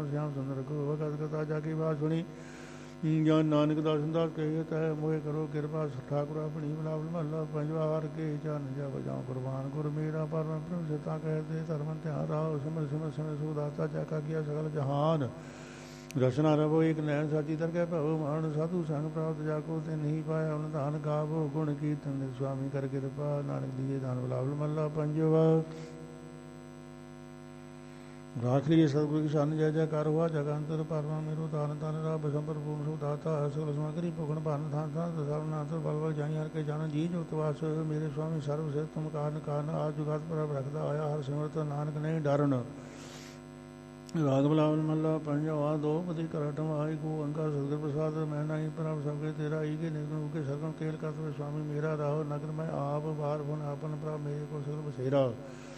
श्याम सुंदर को भगत कथा जाकी बात सुनी ज्ञान नानक दास दास कहे तह मोहे करो कृपा ठाकुर अपनी बिलावल महला पंजवा हार के चन जा बजाओ कुर्बान गुर मेरा परम प्रभु सीता कहते धर्म ध्यान राव सिमर सिमर सिमर सुदाता जाका किया सकल जहान रचना रवो एक नैन साची दरगह भवो मान साधु संग प्राप्त जाको ते नहीं पाया उन दान गावो गुण कीर्तन स्वामी कर कृपा नानक दिए दान बिलावल महला पंजवा राख लिए सतगुरु की शान जय जयकार हुआ जगंतर परमा मेरो तान तान रा बसंपर पूर्ण सुदाता सकल समागरी पुगण भान थान थान सर्वनाथ बल बल जानी हर के जान जी जुगतवास मेरे स्वामी सर्व से तुम कारण कारण आज जुगात पर रखदा आया हर सिमरत नानक नहीं डरन राग बिलावल महला पंजवा दोपति करटम आई को अंका सदगुर प्रसाद मैं नहीं प्रभ सबके तेरा ई के निर्गुण के सरगम केल कर स्वामी मेरा राहो नगर में आप बार फुन आपन प्रभ मेरे को सगल बसेरा